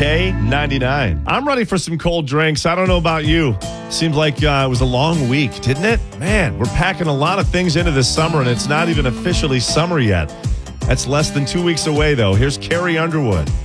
K99. I'm ready for some cold drinks. I don't know about you. Seems like it was a long week, didn't it? Man, we're packing a lot of things into this summer, and it's not even officially summer yet. That's less than 2 weeks away, though. Here's Carrie Underwood.